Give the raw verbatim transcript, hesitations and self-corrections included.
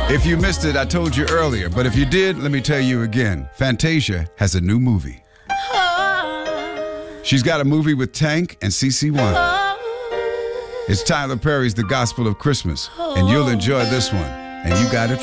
If you missed it, I told you earlier, but if you did, let me tell you again. Fantasia has a new movie. She's got a movie with Tank and C C one. It's Tyler Perry's The Gospel of Christmas, and you'll enjoy this one. And you got it